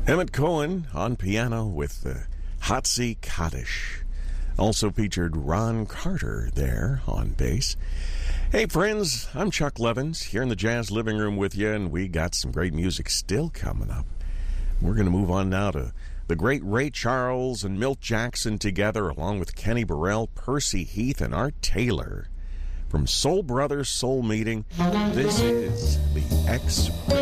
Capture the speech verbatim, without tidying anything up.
Emmett Cohen on piano with the Hatzi Kaddish. Also featured Ron Carter there on bass. Hey friends, I'm Chuck Levins here in the Jazz Living Room with you, and we got some great music still coming up. We're going to move on now to the great Ray Charles and Milt Jackson together, along with Kenny Burrell, Percy Heath, and Art Taylor. From Soul Brothers Soul Meeting, this is The Express.